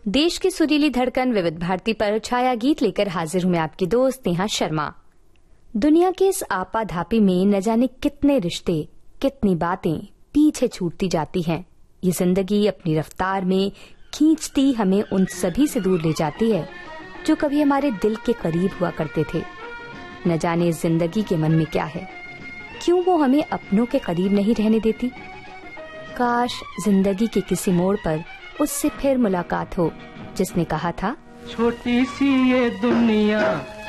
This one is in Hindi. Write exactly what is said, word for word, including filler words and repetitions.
देश की सुरीली धड़कन विविध भारती पर छाया गीत लेकर हाजिर हूं मैं आपकी दोस्त नेहा शर्मा। दुनिया के इस आपाधापी में न जाने कितने रिश्ते, कितनी बातें पीछे छूटती जाती हैं। ये जिंदगी अपनी रफ्तार में खींचती हमें उन सभी से दूर ले जाती है जो कभी हमारे दिल के करीब हुआ करते थे। न जाने इस जिंदगी के मन में क्या है, क्यों वो हमें अपनों के करीब नहीं रहने देती। काश जिंदगी के किसी मोड़ पर उससे फिर मुलाकात हो जिसने कहा था, छोटी सी ये दुनिया